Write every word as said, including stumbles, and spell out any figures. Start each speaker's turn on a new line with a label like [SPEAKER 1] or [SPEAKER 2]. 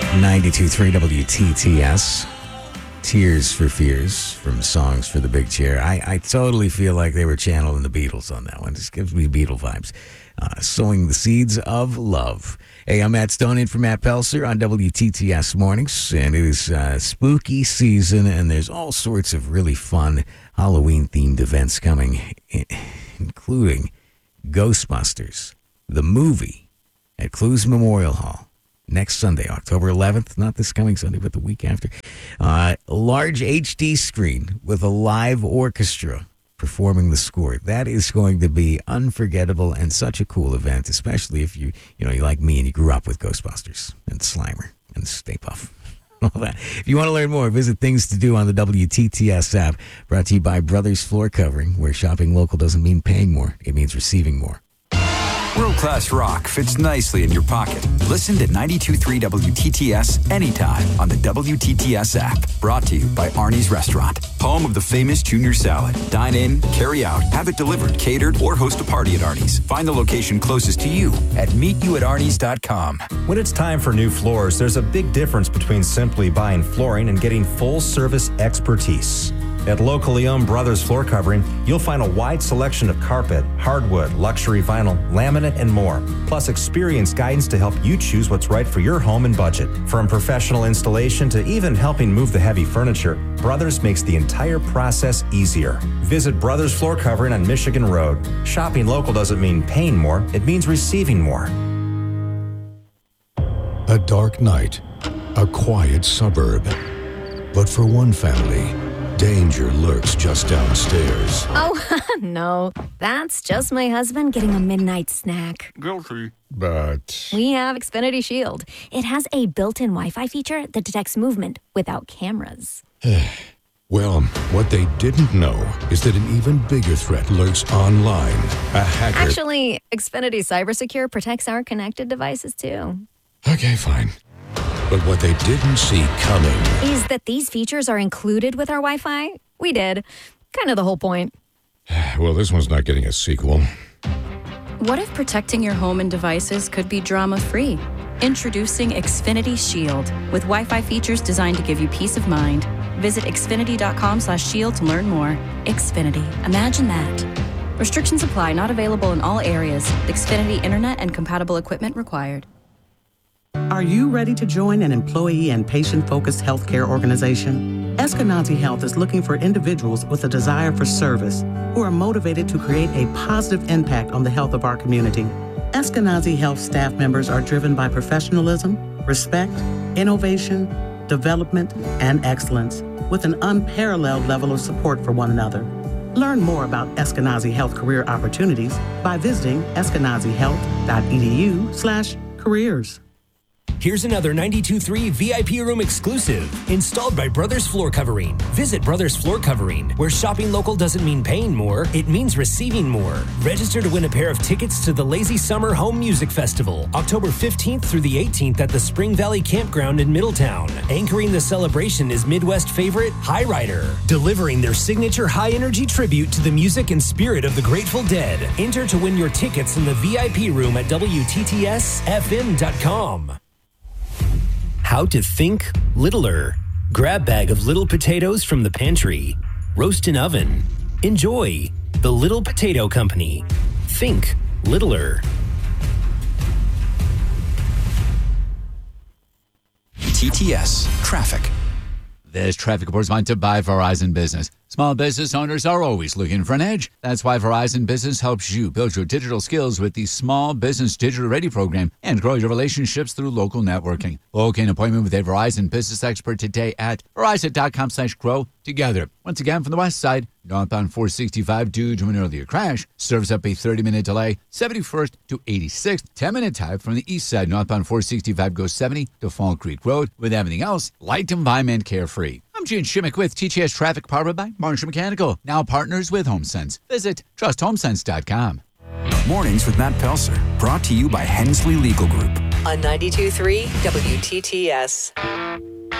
[SPEAKER 1] ninety-two point three W T T S. Tears for Fears from Songs for the Big Chair. I, I totally feel like they were channeling the Beatles on that one. Just gives me Beatle vibes. Uh, sowing the seeds of love. Hey, I'm Matt Stone in for Matt Pelser on W T T S Mornings, and it is uh, spooky season, and there's all sorts of really fun Halloween-themed events coming, including Ghostbusters, the movie, at Clues Memorial Hall. Next Sunday, October eleventh, not this coming Sunday, but the week after. Uh, a large H D screen with a live orchestra performing the score. That is going to be unforgettable and such a cool event, especially if you, you know, you like me and you grew up with Ghostbusters and Slimer and Stay Puft. All that. If you want to learn more, visit Things to Do on the W T T S app, brought to you by Brothers Floor Covering, where shopping local doesn't mean paying more, it means receiving more.
[SPEAKER 2] World-class rock fits nicely in your pocket. Listen to ninety-two point three W T T S anytime on the W T T S app. Brought to you by Arnie's Restaurant, home of the famous Junior Salad. Dine in, carry out, have it delivered, catered, or host a party at Arnie's. Find the location closest to you at meet you at arnies dot com.
[SPEAKER 3] When it's time for new floors, there's a big difference between simply buying flooring and getting full-service expertise. At locally owned Brothers Floor Covering, you'll find a wide selection of carpet, hardwood, luxury vinyl, laminate, and more. Plus experienced guidance to help you choose what's right for your home and budget. From professional installation to even helping move the heavy furniture, Brothers makes the entire process easier. Visit Brothers Floor Covering on Michigan Road. Shopping local doesn't mean paying more, it means receiving more.
[SPEAKER 4] A dark night, a quiet suburb. But for one family, danger lurks just downstairs.
[SPEAKER 5] Oh, no. That's just my husband getting a midnight snack.
[SPEAKER 4] Guilty. But
[SPEAKER 5] We have Xfinity Shield. It has a built-in Wi-Fi feature that detects movement without cameras.
[SPEAKER 4] well, what they didn't know is that an even bigger threat lurks online. A hacker...
[SPEAKER 5] Actually, Xfinity CyberSecure protects our connected devices, too.
[SPEAKER 4] Okay, fine. But what they didn't see coming
[SPEAKER 5] is that these features are included with our Wi-Fi. We did. Kind of the whole point.
[SPEAKER 4] Well, this one's not getting a sequel.
[SPEAKER 6] What if protecting your home and devices could be drama-free? Introducing Xfinity Shield with Wi-Fi features designed to give you peace of mind. Visit xfinity dot com slash shield to learn more. Xfinity. Imagine that. Restrictions apply. Not available in all areas. Xfinity Internet and compatible equipment required.
[SPEAKER 7] Are you ready to join an employee and patient-focused healthcare organization? Eskenazi Health is looking for individuals with a desire for service who are motivated to create a positive impact on the health of our community. Eskenazi Health staff members are driven by professionalism, respect, innovation, development, and excellence, with an unparalleled level of support for one another. Learn more about Eskenazi Health career opportunities by visiting eskenazi health dot e d u slash careers.
[SPEAKER 8] Here's another ninety-two point three V I P room exclusive, installed by Brothers Floor Covering. Visit Brothers Floor Covering, where shopping local doesn't mean paying more, it means receiving more. Register to win a pair of tickets to the Lazy Summer Home Music Festival, October fifteenth through the eighteenth at the Spring Valley Campground in Middletown. Anchoring the celebration is Midwest favorite High Rider, delivering their signature high-energy tribute to the music and spirit of the Grateful Dead. Enter to win your tickets in the V I P room at W T T S F M dot com. How to think littler. Grab bag of little potatoes from the pantry. Roast in oven. Enjoy. The Little Potato Company. Think littler.
[SPEAKER 2] T T S Traffic.
[SPEAKER 9] This traffic report is sponsored by Verizon Business. Small business owners are always looking for an edge. That's why Verizon Business helps you build your digital skills with the Small Business Digital Ready program and grow your relationships through local networking. Book an appointment with a Verizon business expert today at verizon dot com slash grow together. Once again, from the west side, northbound four sixty-five due to an earlier crash. Serves up a thirty-minute delay, seventy-first to eighty-sixth. ten-minute time from the east side, northbound four sixty-five goes seventy to Fall Creek Road. With everything else, light environment carefree. I'm Gene Shimmick with T T S Traffic, powered by Marshall Mechanical. Now partners with HomeSense. Visit trust home sense dot com.
[SPEAKER 2] Mornings with Matt Pelser. Brought to you by Hensley Legal Group.
[SPEAKER 10] On ninety-two point three W T T S.